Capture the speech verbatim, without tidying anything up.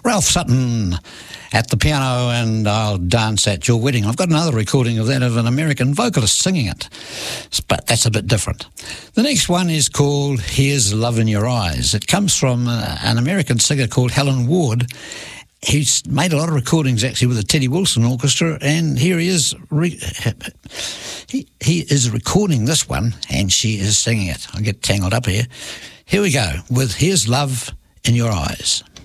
Ralph Sutton at the piano, and I'll Dance at Your Wedding. I've got another recording of that of an American vocalist singing it, but that's a bit different. The next one is called Here's Love in Your Eyes. It comes from uh, an American singer called Helen Ward. He's made a lot of recordings actually with the Teddy Wilson Orchestra, and here he is. Re- he, he is recording this one, and she is singing it. I'll get tangled up here. Here we go with Here's Love in Your Eyes.